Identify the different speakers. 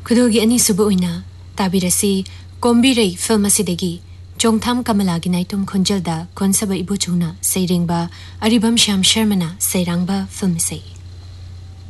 Speaker 1: खुदोगी अनि सुबु उइना ताबिरसी कोम्बिरई film असिदगी चोंगथाम कमलागी नाइतुम खुंजलदा कोनसबा इबुचुना सैरिंगबा Aribam Shyam शर्मना सैरांगबा film से